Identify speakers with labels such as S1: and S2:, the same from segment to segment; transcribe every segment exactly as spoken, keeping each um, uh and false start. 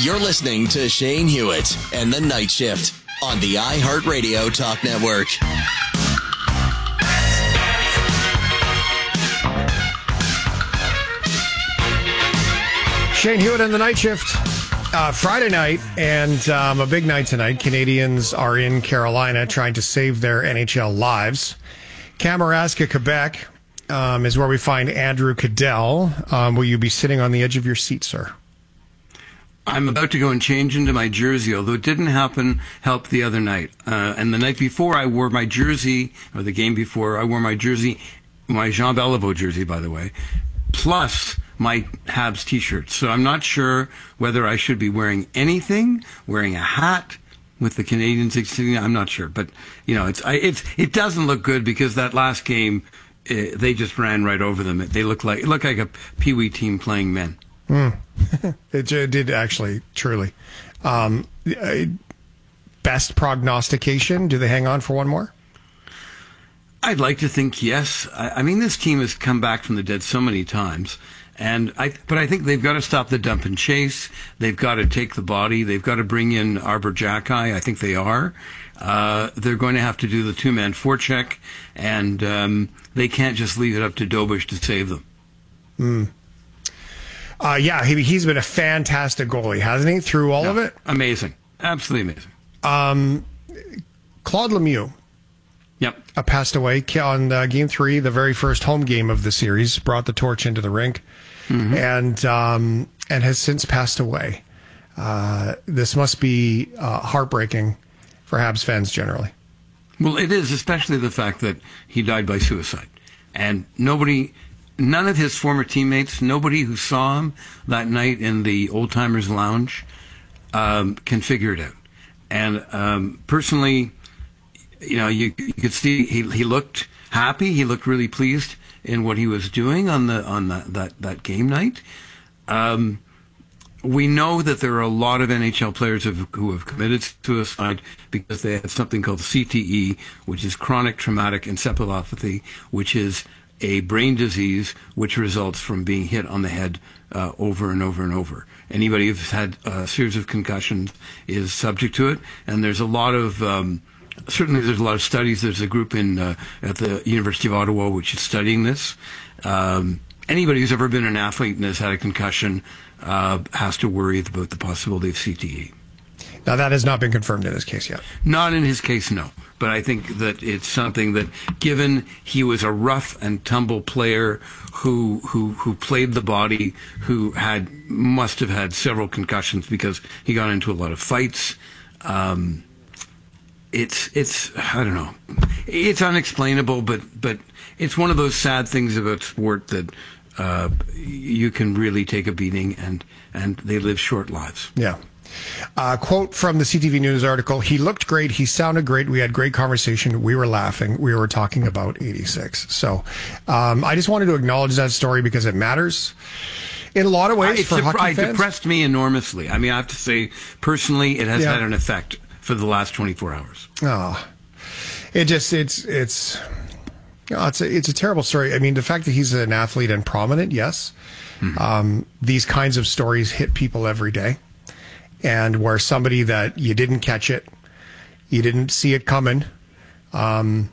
S1: You're listening to Shane Hewitt and the Night Shift on the iHeartRadio Talk Network.
S2: Shane Hewitt and the Night Shift. Uh, Friday night, and um, a big night tonight. Canadians are in Carolina trying to save their N H L lives. Kamouraska, Quebec, um, is where we find Andrew Cadell. Um, will you be sitting on the edge of your seat, sir?
S3: I'm about to go and change into my jersey, although it didn't happen, help the other night. Uh, and the night before, I wore my jersey, or the game before, I wore my jersey, my Jean Beliveau jersey, by the way, plus my Habs t-shirt. So I'm not sure whether I should be wearing anything, wearing a hat with the Canadians insignia. I'm not sure. But, you know, it's, I, it's, it doesn't look good because that last game, uh, they just ran right over them. They look like, it looked like a Pee-wee team playing men.
S2: Mm. it, it did actually, truly. Um, best prognostication? Do they hang on for one more?
S3: I'd like to think yes. I, I mean, this team has come back from the dead so many times. And I, but I think they've got to stop the dump and chase. They've got to take the body. They've got to bring in Arbor Jacki. I think they are. Uh, they're going to have to do the two-man forecheck, and um, they can't just leave it up to Dobush to save them.
S2: Mm. Uh, yeah, he, he's been a fantastic goalie, hasn't he, through all
S3: no,
S2: of it?
S3: Amazing. Absolutely amazing.
S2: Um, Claude Lemieux.
S3: Yep.
S2: Uh, passed away on uh, game three, the very first home game of the series, brought the torch into the rink, mm-hmm. and um, and has since passed away. Uh, this must be uh, heartbreaking for Habs fans generally.
S3: Well, it is, especially the fact that he died by suicide. And nobody, none of his former teammates, nobody who saw him that night in the Old Timers Lounge um, can figure it out. And um, personally, you know, you, you could see he he looked happy. He looked really pleased in what he was doing on the on the, that that game night. Um, we know that there are a lot of N H L players who have, who have committed suicide because they had something called C T E, which is chronic traumatic encephalopathy, which is a brain disease which results from being hit on the head uh, over and over and over. Anybody who's had a series of concussions is subject to it, and there's a lot of um, Certainly, there's a lot of studies. There's a group in uh, at the University of Ottawa which is studying this. Um, anybody who's ever been an athlete and has had a concussion uh, has to worry about the possibility of C T E.
S2: Now, that has not been confirmed in his case yet.
S3: Not in his case, no. But I think that it's something that, given he was a rough and tumble player who who who played the body, who had must have had several concussions because he got into a lot of fights. Um, It's, it's, I don't know, it's unexplainable, but, but it's one of those sad things about sport that uh, you can really take a beating and, and they live short lives.
S2: Yeah. Uh, quote from the C T V News article, he looked great, he sounded great, we had great conversation, we were laughing, we were talking about eighty-six. So um, I just wanted to acknowledge that story because it matters in a lot of ways
S3: I,
S2: for
S3: dep-
S2: hockey
S3: It
S2: fans.
S3: depressed me enormously. I mean, I have to say, personally, it has
S2: Yeah.
S3: had an effect for the last twenty-four hours.
S2: Oh, it just, it's, it's, oh, it's a, it's a terrible story. I mean, the fact that he's an athlete and prominent, yes. Mm-hmm. Um, these kinds of stories hit people every day. And where somebody that you didn't catch it, you didn't see it coming, um,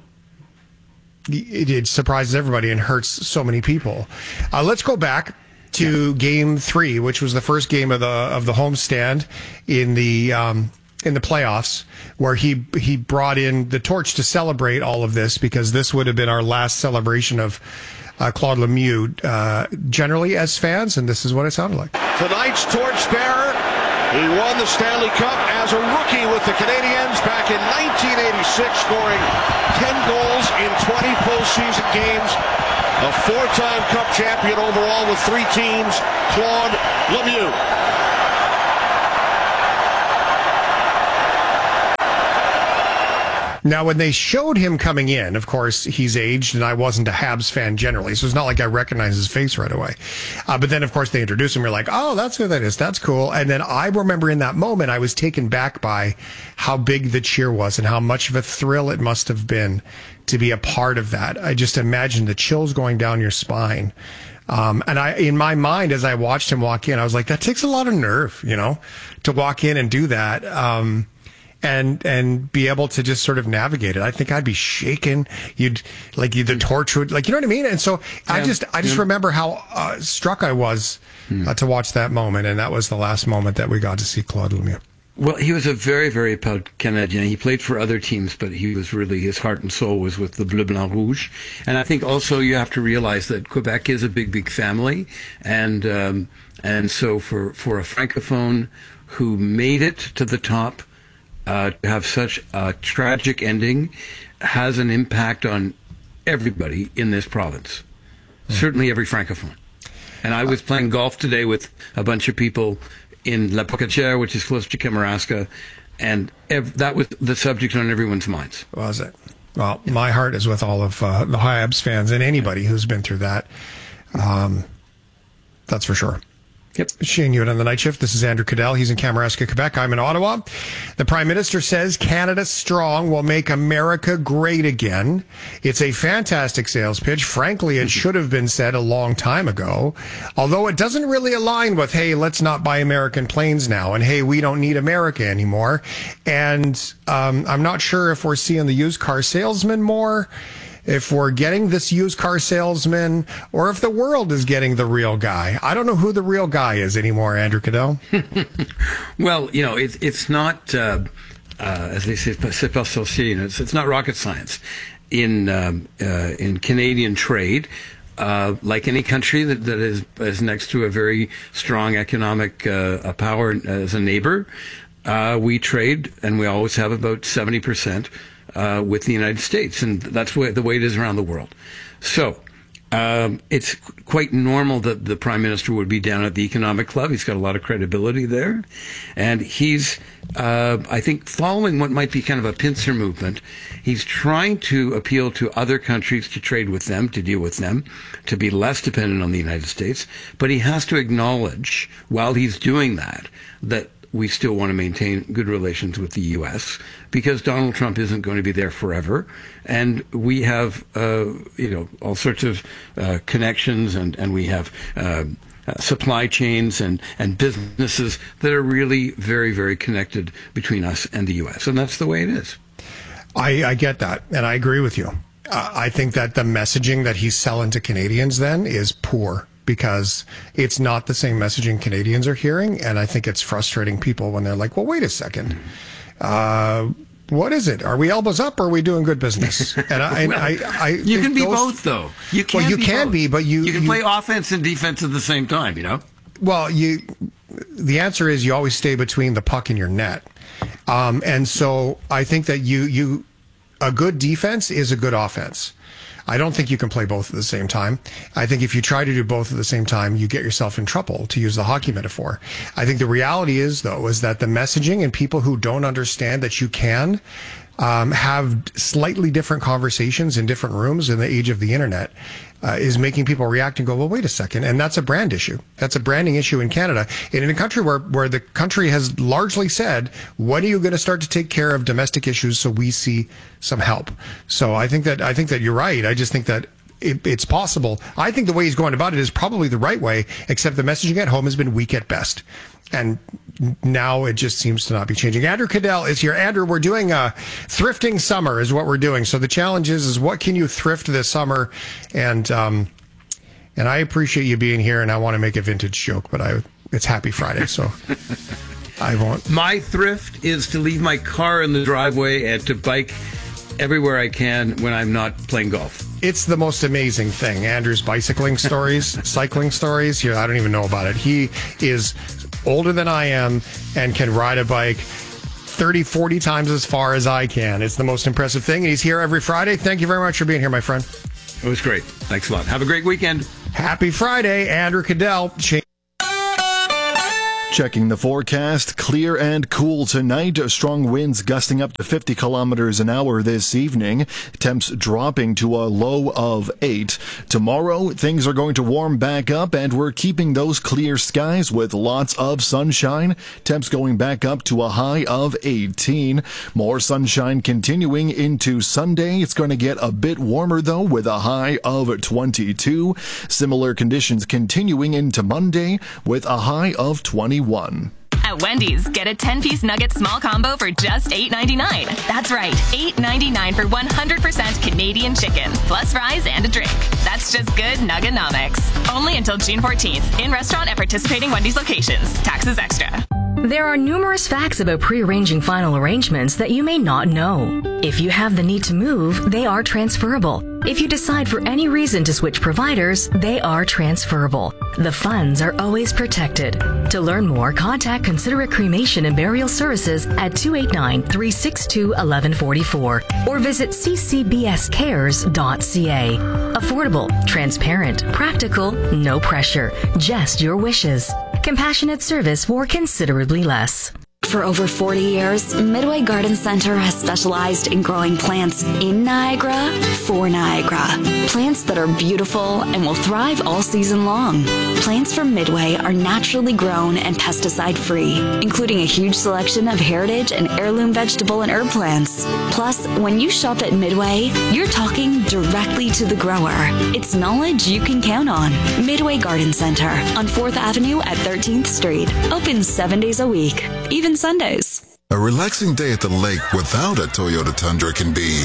S2: it, it surprises everybody and hurts so many people. Uh, let's go back to yeah. game three, which was the first game of the, of the homestand in the, um, in the playoffs, where he he brought in the torch to celebrate all of this, because this would have been our last celebration of uh, Claude Lemieux, uh, generally as fans, and this is what it sounded like.
S4: Tonight's torchbearer, he won the Stanley Cup as a rookie with the Canadiens back in nineteen eighty-six, scoring ten goals in twenty postseason games. A four-time Cup champion overall with three teams, Claude Lemieux.
S2: Now, when they showed him coming in, of course, he's aged, and I wasn't a Habs fan generally, so it's not like I recognized his face right away. Uh, but then, of course, they introduced him. We're like, oh, that's who that is. That's cool. And then I remember in that moment, I was taken back by how big the cheer was and how much of a thrill it must have been to be a part of that. I just imagine the chills going down your spine Um, and I, in my mind, as I watched him walk in, I was like, that takes a lot of nerve, you know, to walk in and do that. Um, and, and be able to just sort of navigate it. I think I'd be shaken. You'd like you, the torch would like, you know what I mean? And so yeah, I just, I just yeah. remember how uh, struck I was uh, to watch that moment. And that was the last moment that we got to see Claude Lemieux.
S3: Well, he was a very, very proud Canadian. He played for other teams, but he was really, his heart and soul was with the Bleu Blanc Rouge. And I think also you have to realize that Quebec is a big, big family. And um, and so for, for a Francophone who made it to the top, uh, to have such a tragic ending has an impact on everybody in this province. Mm. Certainly every Francophone. And I was playing golf today with a bunch of people in La Pocatière, which is close to Kamouraska, and ev- that was the subject on everyone's minds.
S2: Was it? Well, my heart is with all of uh, the Habs fans and anybody who's been through that. Um, that's for sure. Yep. Shane Hewitt on the night shift. This is Andrew Cadell. He's in Kamouraska, Quebec. I'm in Ottawa. The Prime Minister says Canada Strong will make America great again. It's a fantastic sales pitch. Frankly, it should have been said a long time ago, although it doesn't really align with, hey, let's not buy American planes now, and hey, we don't need America anymore. And um, I'm not sure if we're seeing the used car salesman more, if we're getting this used car salesman, or if the world is getting the real guy. I don't know who the real guy is anymore, Andrew Cadell.
S3: Well, you know, it's it's not, uh, uh, as they say, c'est pas sorcier, it's, it's not rocket science. In um, uh, in Canadian trade, uh, like any country that, that is, is next to a very strong economic uh, power as a neighbor, uh, we trade, and we always have about seventy percent Uh, with the United States, and that's where, the way it is around the world. So um, it's quite normal that the Prime Minister would be down at the Economic Club. He's got a lot of credibility there, and he's, uh, I think, following what might be kind of a pincer movement. He's trying to appeal to other countries to trade with them, to deal with them, to be less dependent on the United States, but he has to acknowledge, while he's doing that, that we still want to maintain good relations with the U S because Donald Trump isn't going to be there forever. And we have, uh, you know, all sorts of uh, connections, and, and we have uh, uh, supply chains and, and businesses that are really very, very connected between us and the U S. And that's the way it is.
S2: I, I get that, and I agree with you. Uh, I think that the messaging that he's selling to Canadians then is poor, because it's not the same messaging Canadians are hearing. And I think it's frustrating people when they're like, well, wait a second. Uh, what is it? Are we elbows up or are we doing good business? And I,
S3: well,
S2: I, I, I
S3: you can be
S2: those,
S3: both, though. You can
S2: well, you
S3: be
S2: can
S3: both.
S2: be, but you,
S3: you can
S2: you,
S3: play offense and defense at the same time, you know?
S2: Well, you, the answer is you always stay between the puck and your net. Um, and so I think that you, you, a good defense is a good offense. I don't think you can play both at the same time. I think if you try to do both at the same time, you get yourself in trouble, to use the hockey metaphor. I think the reality is, though, is that the messaging and people who don't understand that you can um, have slightly different conversations in different rooms in the age of the internet uh, is making people react and go, well, wait a second. And that's a brand issue. That's a branding issue in Canada. And in a country where, where the country has largely said, when are you going to start to take care of domestic issues so we see some help? So I think that, I think that you're right. I just think that it, it's possible. I think the way he's going about it is probably the right way, except the messaging at home has been weak at best. And now it just seems to not be changing. Andrew Cadell is here. Andrew, we're doing a thrifting summer is what we're doing. So the challenge is, is what can you thrift this summer? And, um, and I appreciate you being here, and I want to make a vintage joke, but I, it's Happy Friday, so I won't.
S3: My thrift is to leave my car in the driveway and to bike everywhere I can when I'm not playing golf.
S2: It's the most amazing thing. Andrew's bicycling stories, cycling stories. Here, I don't even know about it. He is older than I am and can ride a bike thirty, forty times as far as I can. It's the most impressive thing. And he's here every Friday. Thank you very much for being here, my friend.
S3: It was great. Thanks a lot. Have a great weekend.
S2: Happy Friday, Andrew Cadell.
S5: Checking the forecast, clear and cool tonight. Strong winds gusting up to fifty kilometers an hour this evening. Temps dropping to a low of eight. Tomorrow, things are going to warm back up, and we're keeping those clear skies with lots of sunshine. Temps going back up to a high of eighteen. More sunshine continuing into Sunday. It's going to get a bit warmer, though, with a high of twenty-two. Similar conditions continuing into Monday with a high of twenty-one.
S6: At Wendy's, get a ten-piece nugget small combo for just eight ninety-nine. That's right, eight ninety-nine for one hundred percent Canadian chicken, plus fries and a drink. That's just good Nugganomics. Only until June fourteenth, in restaurant at participating Wendy's locations. Taxes extra.
S7: There are numerous facts about pre-arranging final arrangements that you may not know. If you have the need to move, they are transferable. If you decide for any reason to switch providers, they are transferable. The funds are always protected. To learn more, contact Considerate Cremation and Burial Services at two eight nine, three six two, one one four four or visit c c b s cares dot c a. Affordable, transparent, practical, no pressure, just your wishes. Compassionate service for considerably less.
S8: For over forty years, Midway Garden Center has specialized in growing plants in Niagara for Niagara. Plants that are beautiful and will thrive all season long. Plants from Midway are naturally grown and pesticide-free, including a huge selection of heritage and heirloom vegetable and herb plants. Plus, when you shop at Midway, you're talking directly to the grower. It's knowledge you can count on. Midway Garden Center on fourth Avenue at thirteenth Street. Open seven days a week, even Sundays.
S9: A relaxing day at the lake without a Toyota Tundra can be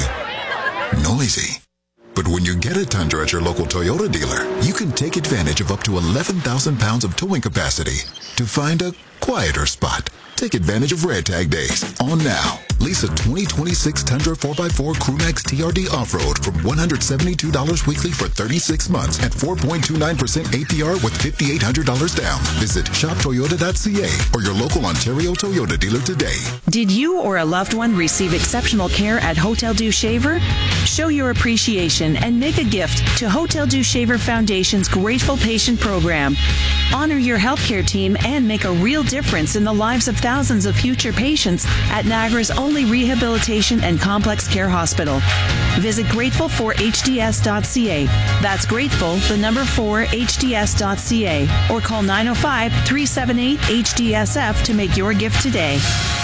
S9: noisy. But when you get a Tundra at your local Toyota dealer, you can take advantage of up to eleven thousand pounds of towing capacity to find a quieter spot. Take advantage of Red Tag Days on now. Lease a twenty twenty-six Tundra four by four Crewmax T R D Off-Road from one hundred seventy-two dollars weekly for thirty-six months at four point two nine percent A P R with five thousand eight hundred dollars down. Visit shop toyota dot c a or your local Ontario Toyota dealer today.
S10: Did you or a loved one receive exceptional care at Hotel Dieu Shaver? Show your appreciation and make a gift to Hotel Dieu Shaver Foundation's Grateful Patient Program. Honor your healthcare team and make a real difference in the lives of thousands of future patients at Niagara's only rehabilitation and complex care hospital. Visit grateful for h d s dot c a. That's grateful, the number four, h d s dot c a. Or call nine oh five, three seven eight, H D S F to make your gift today.